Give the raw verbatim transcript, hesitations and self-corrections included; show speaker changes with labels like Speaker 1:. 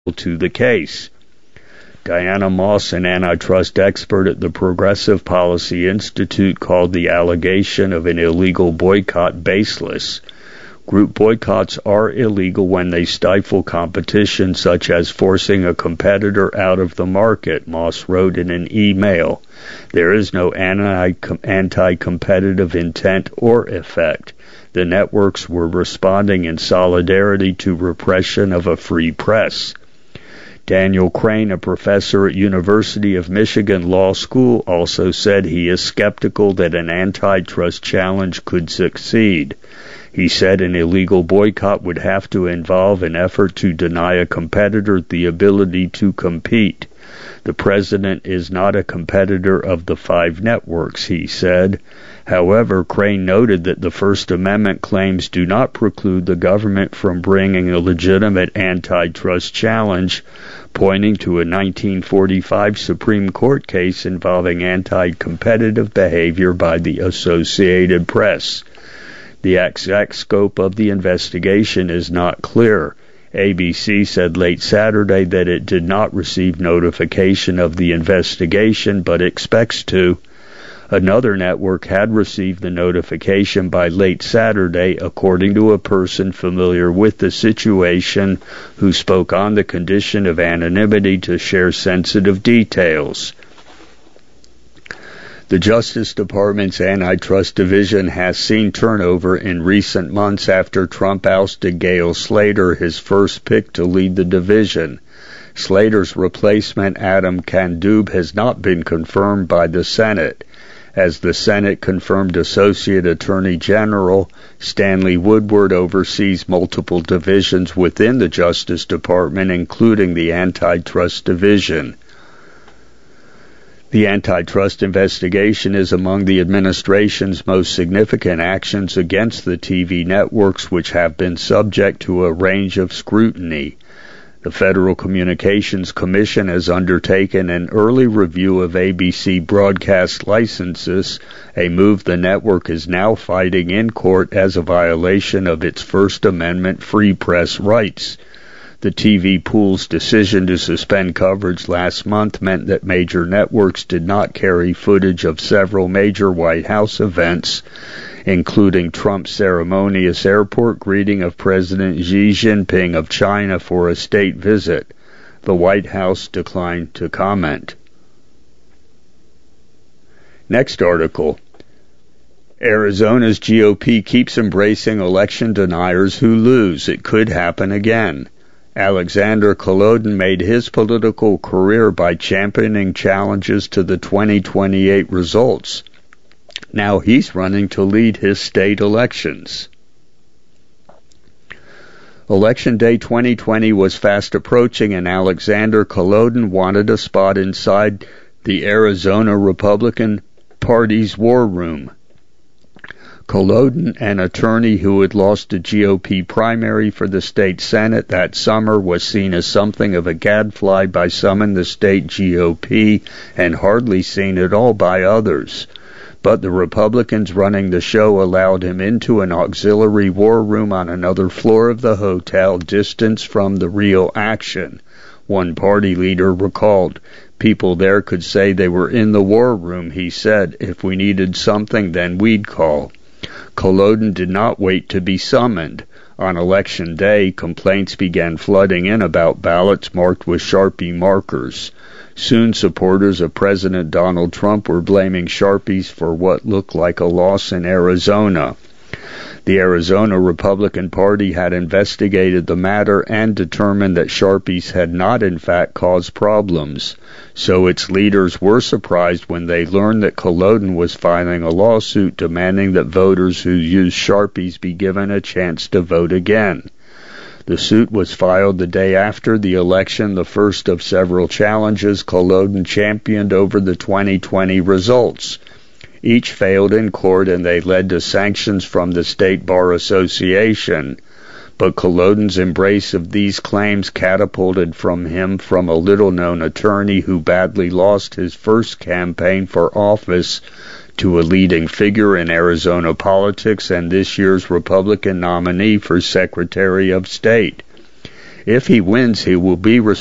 Speaker 1: to the case. Diana Moss, an antitrust expert at the Progressive Policy Institute, called the allegation of an illegal boycott baseless. Group boycotts are illegal when they stifle competition, such as forcing a competitor out of the market, Moss wrote in an email. There is no anti-competitive intent or effect. The networks were responding in solidarity to repression of a free press. Daniel Crane, a professor at University of Michigan Law School, also said he is skeptical that an antitrust challenge could succeed. He said an illegal boycott would have to involve an effort to deny a competitor the ability to compete. The president is not a competitor of the five networks, he said. However, Crane noted that the First Amendment claims do not preclude the government from bringing a legitimate antitrust challenge, pointing to a nineteen forty-five Supreme Court case involving anti-competitive behavior by the Associated Press. The exact scope of the investigation is not clear. A B C said late Saturday that it did not receive notification of the investigation, but expects to. Another network had received the notification by late Saturday, according to a person familiar with the situation who spoke on the condition of anonymity to share sensitive details. The Justice Department's Antitrust Division has seen turnover in recent months after Trump ousted Gale Slater, his first pick to lead the division. Slater's replacement, Adam Kandub, has not been confirmed by the Senate. As the Senate confirmed, Associate Attorney General Stanley Woodward oversees multiple divisions within the Justice Department, including the Antitrust Division. The antitrust investigation is among the administration's most significant actions against the T V networks, which have been subject to a range of scrutiny. The Federal Communications Commission has undertaken an early review of A B C broadcast licenses, a move the network is now fighting in court as a violation of its First Amendment free press rights. The T V pool's decision to suspend coverage last month meant that major networks did not carry footage of several major White House events, including Trump's ceremonious airport greeting of President Xi Jinping of China for a state visit. The White House declined to comment. Next article. Arizona's G O P keeps embracing election deniers who lose. It could happen again. Alexander Kolodin made his political career by championing challenges to the twenty twenty-eight results. Now he's running to lead his state elections. Election Day twenty twenty was fast approaching, and Alexander Kolodin wanted a spot inside the Arizona Republican Party's war room. Kolodin, an attorney who had lost a G O P primary for the state Senate that summer, was seen as something of a gadfly by some in the state G O P and hardly seen at all by others. But the Republicans running the show allowed him into an auxiliary war room on another floor of the hotel, distance from the real action. One party leader recalled, "People there could say they were in the war room," he said. "If we needed something, then we'd call." Kolodin did not wait to be summoned. On Election Day, complaints began flooding in about ballots marked with Sharpie markers. Soon, supporters of President Donald Trump were blaming Sharpies for what looked like a loss in Arizona. The Arizona Republican Party had investigated the matter and determined that Sharpies had not in fact caused problems. So its leaders were surprised when they learned that Kolodin was filing a lawsuit demanding that voters who used Sharpies be given a chance to vote again. The suit was filed the day after the election, the first of several challenges Kolodin championed over the twenty twenty results. Each failed in court, and they led to sanctions from the State Bar Association. But Kolodin's embrace of these claims catapulted from him from a little-known attorney who badly lost his first campaign for office to a leading figure in Arizona politics and this year's Republican nominee for Secretary of State. If he wins, he will be